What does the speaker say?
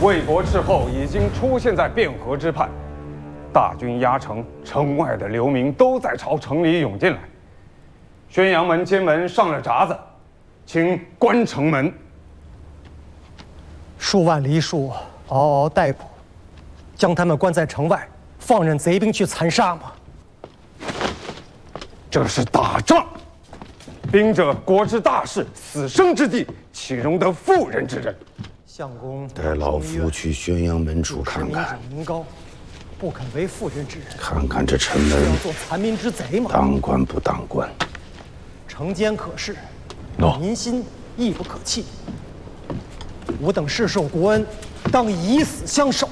魏国斥候已经出现在汴河之畔，大军压城，城外的流民都在朝城里涌进来。宣阳门监门上了闸子，请关城门。 数万黎庶嗷嗷待哺，将他们关在城外，放任贼兵去残杀吗？ 这是打仗，兵者国之大事，死生之地，岂容得妇人之仁？ 相公， 带老夫去宣阳门处看看。 民高，不肯为妇人之仁， 看看这城门是要做残民之贼吗？ 当官不当官？ 城坚可恃， 诺。 民心亦不可弃。吾等世受国恩，当以死相守。